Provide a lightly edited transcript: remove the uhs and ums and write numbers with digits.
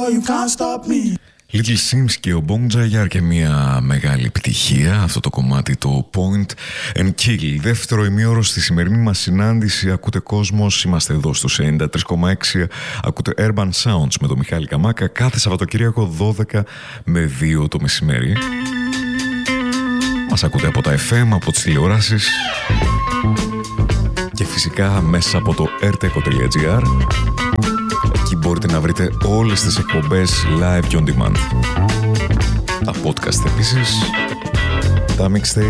you can't stop me. Little Sims και ο Bong Jayar και μια μεγάλη επιτυχία αυτό το κομμάτι, το Point and Kill. Δεύτερο ημίωρο στη σημερινή μας συνάντηση. Ακούτε Κόσμος, είμαστε εδώ στους 93,6. Ακούτε Urban Sounds με τον Μιχάλη Καμάκα κάθε Σαββατοκύριακο 12 με 2 το μεσημέρι. Μας ακούτε από τα FM, από τις τηλεοράσεις και φυσικά μέσα από το rteco.gr. Εκεί μπορείτε να βρείτε όλες τις εκπομπές live και on demand. Τα podcast επίσης, τα mixtape